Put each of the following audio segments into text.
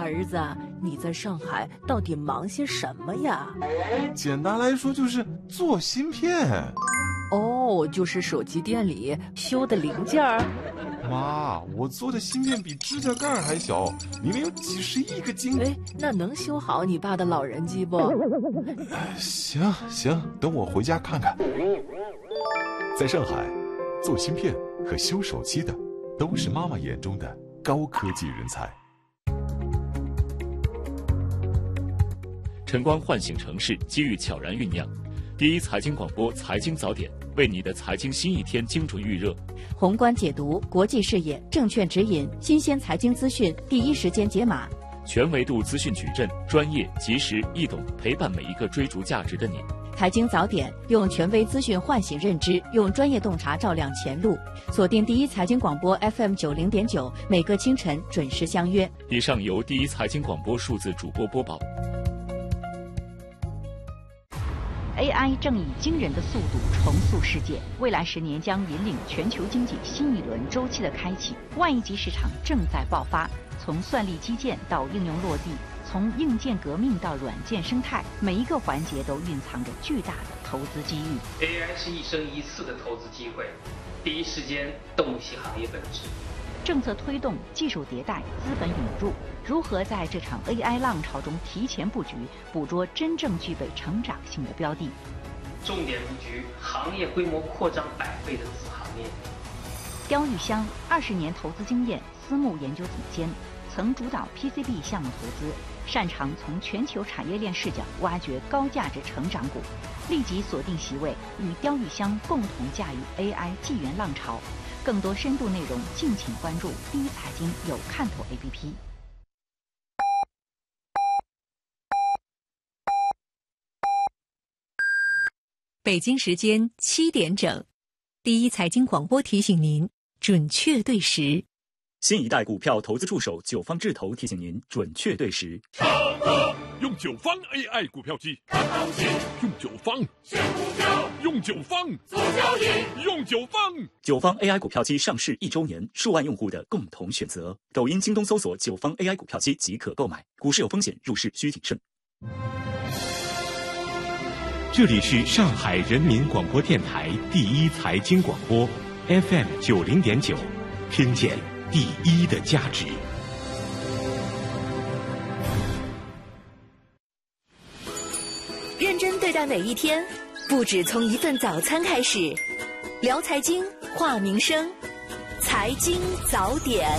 儿子，你在上海到底忙些什么呀？ 简单来说就是做芯片。 哦，就是手机店里修的零件儿。 妈，我做的芯片比指甲盖还小，明明有几十亿个晶。 哎，那能修好你爸的老人机不？ 行，等我回家看看。 在上海，做芯片和修手机的都是妈妈眼中的高科技人才。 晨光唤醒城市，机遇悄然酝酿。第一财经广播财经早点，为你的财经新一天精准预热。 宏观解读，国际视野，证券指引，新鲜财经资讯，第一时间解码。 全维度资讯矩阵，专业、及时、易懂，陪伴每一个追逐价值的你。 财经早点，用权威资讯唤醒认知，用专业洞察照亮前路。锁定第一财经广播 FM90.9，每个清晨准时相约。 以上由第一财经广播数字主播播报。 AI 正以惊人的速度重塑世界，未来10年将引领全球经济新一轮周期的开启。万亿级市场正在爆发，从算力基建到应用落地，从硬件革命到软件生态，每一个环节都蕴藏着巨大的投资机遇。 AI 是一生一次的投资机会，第一时间洞悉行业本质。 政策推动、技术迭代、资本涌入，如何在这场 AI 浪潮中提前布局，捕捉真正具备成长性的标的？ 重点布局行业规模扩张100倍的子行业。 刁玉香20年投资经验，私募研究总监，曾主导 PCB 项目投资，擅长从全球产业链视角挖掘高价值成长股。立即锁定席位，与刁玉香共同驾驭 AI 纪元浪潮。更多深度内容，敬请关注第一财经有看头 APP。 北京时间7点整，第一财经广播提醒您准确对时。 新一代股票投资助手九方智投提醒您准确对时。 用九方 AI 股票机，用九方选股票，用九方做交易，用九方。 九方 AI 股票机上市1周年，数万用户的共同选择。抖音、京东搜索九方 AI 股票机即可购买。股市有风险，入市需谨慎。 这里是上海人民广播电台第一财经广播 FM90.9，听见第一的价值。 认真对待每一天，不止从一份早餐开始。聊财经，话民生，财经早点。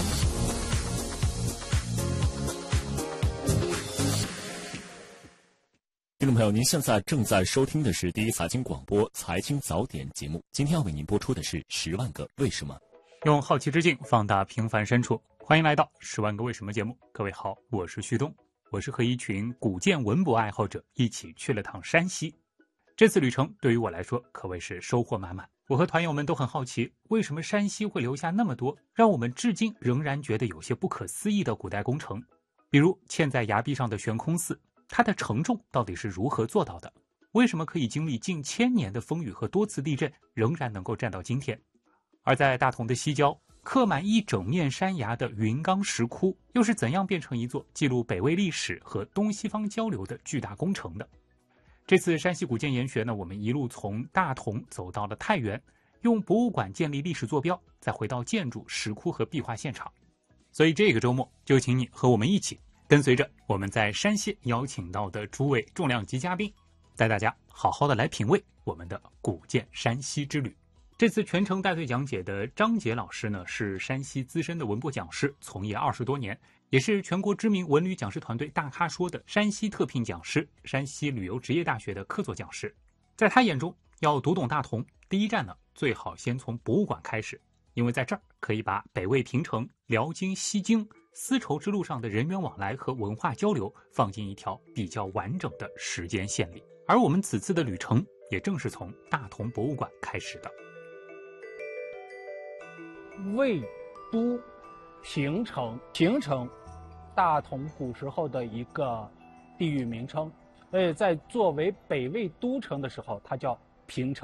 听众朋友，您现在正在收听的是第一财经广播财经早点节目。今天要为您播出的是10万个为什么。 用好奇之境放大平凡深处，欢迎来到10万个为什么节目。各位好，我是旭东，我是和一群古建文博爱好者一起去了趟山西。这次旅程对于我来说可谓是收获满满。我和团友们都很好奇，为什么山西会留下那么多让我们至今仍然觉得有些不可思议的古代工程，比如嵌在崖壁上的悬空寺，它的承重到底是如何做到的？为什么可以经历近1000年的风雨和多次地震，仍然能够站到今天？而在大同的西郊，刻满一整面山崖的云冈石窟，又是怎样变成一座记录北魏历史和东西方交流的巨大工程的？这次山西古建研学呢，我们一路从大同走到了太原，用博物馆建立历史坐标，再回到建筑、石窟和壁画现场。所以这个周末就请你和我们一起跟随着我们在山西邀请到的诸位重量级嘉宾，带大家好好的来品味我们的古建山西之旅。这次全程带队讲解的张杰老师呢，是山西资深的文博讲师，从业20多年，也是全国知名文旅讲师团队大咖说的山西特聘讲师，山西旅游职业大学的客座讲师。在他眼中，要读懂大同，第一站呢，最好先从博物馆开始，因为在这儿可以把北魏平城、辽金、西京、丝绸之路上的人员往来和文化交流放进一条比较完整的时间线里。而我们此次的旅程也正是从大同博物馆开始的。 魏、都、平城，平城，大同古时候的一个地域名称。在作为北魏都城的时候，它叫平城。